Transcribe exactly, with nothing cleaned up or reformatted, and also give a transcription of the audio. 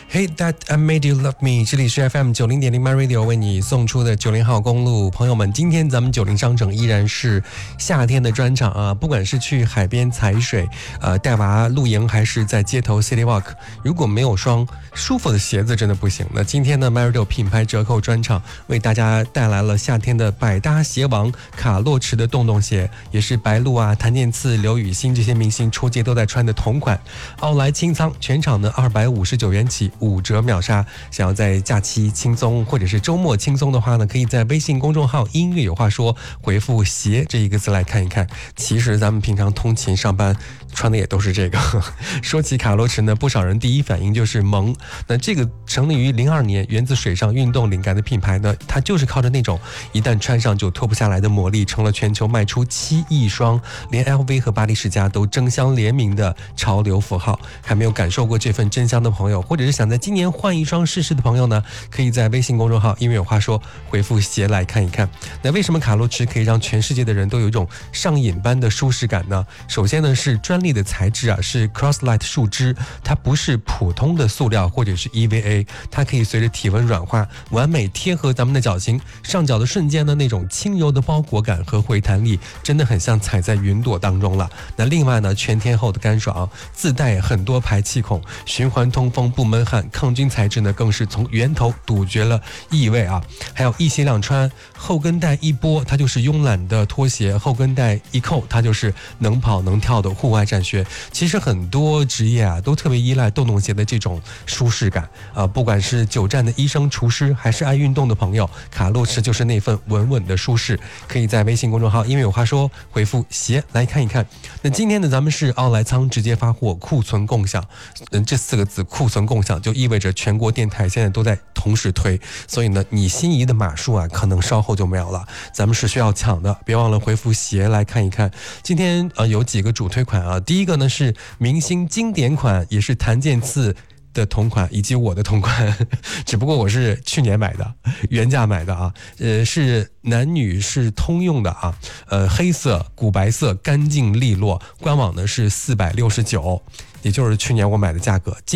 Hey that I made you love me， 这里是 F M 九零点零 My Radio 为你送出的九零号公路。朋友们，今天咱们九零商城依然是夏天的专场啊，不管是去海边踩水，呃，带娃露营，还是在街头 City Walk， 如果没有双舒服的鞋子，真的不行。那今天呢 My Radio 品牌折扣专场为大家带来了夏天的百搭鞋王卡洛驰的洞洞鞋，也是白鹿啊、谭健次、刘雨昕这些明星出街都在穿的同款。奥莱清仓，全场呢二百五十九元起。五折秒杀，想要在假期轻松或者是周末轻松的话呢，可以在微信公众号音乐有话说回复鞋这一个字来看一看。其实咱们平常通勤上班穿的也都是这个。说起卡洛驰呢，不少人第一反应就是萌。那这个成立于零二年，源自水上运动灵感的品牌呢，它就是靠着那种一旦穿上就脱不下来的魔力，成了全球卖出七亿双，连 L V 和巴黎世家都争相联名的潮流符号。还没有感受过这份真香的朋友，或者是想在今年换一双试试的朋友呢，可以在微信公众号音乐有话说回复鞋来看一看。那为什么卡洛驰可以让全世界的人都有一种上瘾般的舒适感呢？首先呢是专利的材质啊，是 Crosslight 树脂，它不是普通的塑料或者是 E V A， 它可以随着体温软化，完美贴合咱们的脚型。上脚的瞬间呢，那种轻柔的包裹感和回弹力，真的很像踩在云朵当中了。那另外呢，全天候的干爽，自带很多排气孔，循环通风不闷汗，抗菌材质呢更是从源头杜绝了异味啊。还有一鞋两穿，后跟带一拨它就是慵懒的拖鞋，后跟带一扣它就是能跑能跳的户外战靴。其实很多职业啊都特别依赖洞洞鞋的这种舒适感啊，不管是久站的医生、厨师，还是爱运动的朋友，卡洛驰就是那份稳稳的舒适。可以在微信公众号因为有话说回复鞋来看一看。那今天呢，咱们是奥莱仓直接发货，库存共享。嗯，这四个字库存共享就意味着全国电台现在都在同时推，所以呢，你心仪的码数啊，可能稍后就没有了，咱们是需要抢的，别忘了回复鞋来看一看。今天呃有几个主推款啊，第一个呢是明星经典款，也是谭健次的同款以及我的同款，只不过我是去年买的，原价买的啊，呃是男女是通用的啊，呃黑色、古白色，干净利落，官网呢是四百六十九，也就是去年我买的价格。